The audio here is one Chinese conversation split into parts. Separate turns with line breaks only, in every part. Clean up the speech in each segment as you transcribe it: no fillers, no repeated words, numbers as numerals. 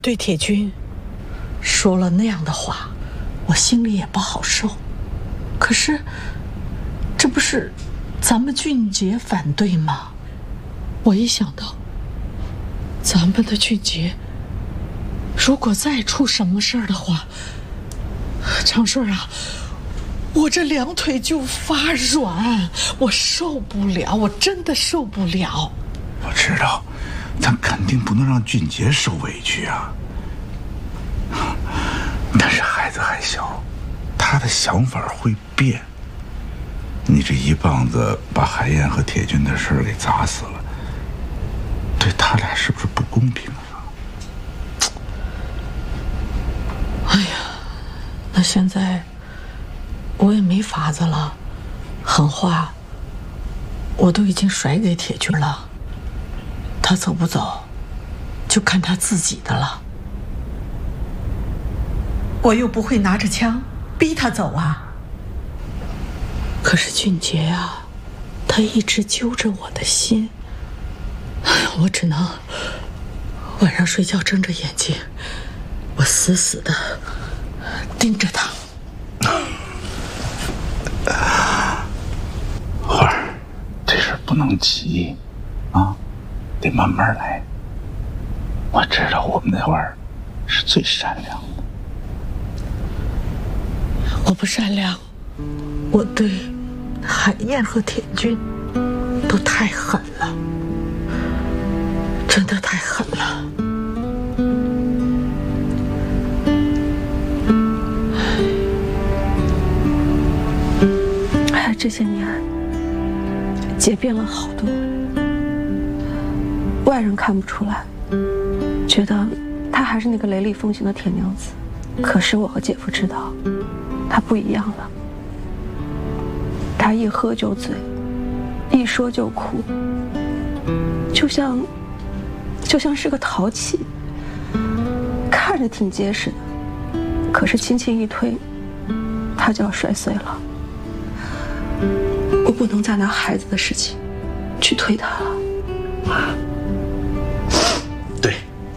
对铁军说了那样的话，我心里也不好受。可是，这不是咱们俊杰反对吗？我一想到咱们的俊杰如果再出什么事儿的话，长顺啊，我这两腿就发软，我受不了，我真的受不了。
我知道，咱肯定不能让俊杰受委屈啊。但是孩子还小，他的想法会变。你这一棒子把海燕和铁军的事给砸死了，对他俩是不是不公平啊？
哎呀，那现在我也没法子了，狠话我都已经甩给铁军了，他走不走就看他自己的了。我又不会拿着枪逼他走啊。可是俊杰啊，他一直揪着我的心，我只能晚上睡觉睁着眼睛，我死死的盯着他。
花儿，这事不能急啊，得慢慢来。我知道我们那花儿是最善良的。
我不善良，我对海燕和铁军都太狠了，真的太狠了。
这些年姐变了好多，外人看不出来，觉得她还是那个雷厉风行的铁娘子。可是我和姐夫知道，她不一样了。她一喝就醉，一说就哭，就像是个陶器，看着挺结实的，可是轻轻一推，她就要摔碎了。我不能再拿孩子的事情去推他了。
对，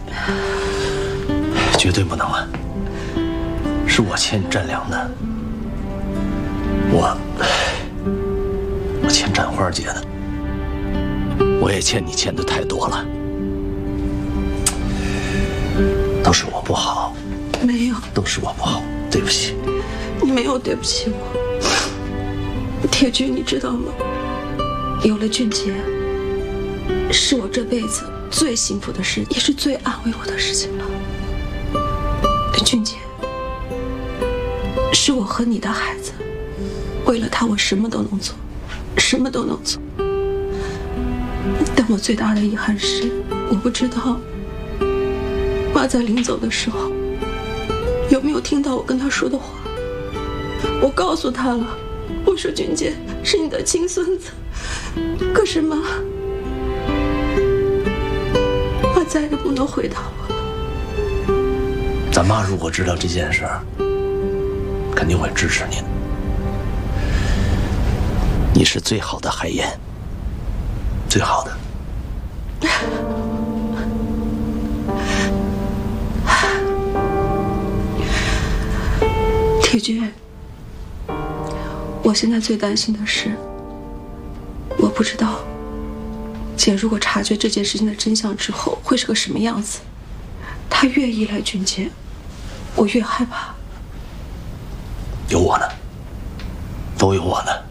绝对不能啊！是我欠你占良的，我欠展花姐的，我也欠你欠的太多了，都是我不好。
没有，
都是我不好，对不起。
你没有对不起我。铁军，你知道吗？有了俊杰，是我这辈子最幸福的事，也是最安慰我的事情了。俊杰，是我和你的孩子，为了他，我什么都能做，什么都能做。但我最大的遗憾是，我不知道妈在临走的时候有没有听到我跟她说的话。我告诉她了。我说俊杰是你的亲孙子，可是妈再也不能回答我了。
咱妈如果知道这件事儿，肯定会支持你的。你是最好的海燕，最好的。
铁军，我现在最担心的是，我不知道姐如果察觉这件事情的真相之后会是个什么样子。她越依赖俊杰，我越害怕。
有我呢，都有我呢。